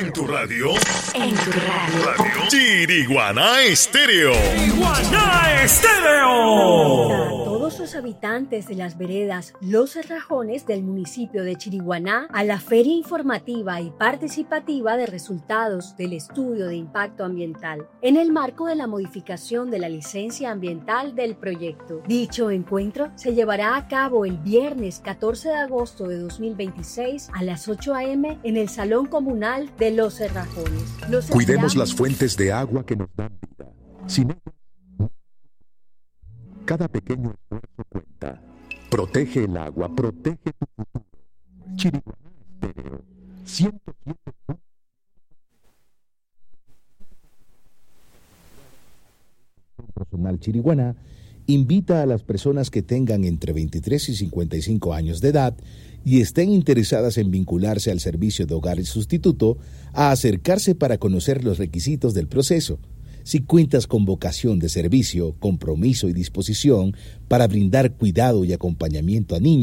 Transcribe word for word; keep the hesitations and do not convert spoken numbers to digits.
En tu radio. En tu radio. Radio Chiriguaná Estéreo. Chiriguaná Estéreo. A todos los habitantes de las veredas Los Cerrajones del municipio de Chiriguaná a la feria informativa y participativa de resultados del estudio de impacto ambiental en el marco de la modificación de la licencia ambiental del proyecto. Dicho encuentro se llevará a cabo el viernes catorce de agosto de dos mil veintiséis a las ocho a eme en el Salón Comunal de Los Cerrajones. Los Cuidemos esperamos. las fuentes de agua que nos dan vida. Sin ellas, cada pequeño esfuerzo cuenta. Protege el agua, protege tu futuro. Chiriguaná Estéreo, ciento siete. Personal Chiriguaná invita a las personas que tengan entre veintitrés y cincuenta y cinco años de edad y estén interesadas en vincularse al servicio de hogar y sustituto a acercarse para conocer los requisitos del proceso. Si cuentas con vocación de servicio, compromiso y disposición para brindar cuidado y acompañamiento a niños,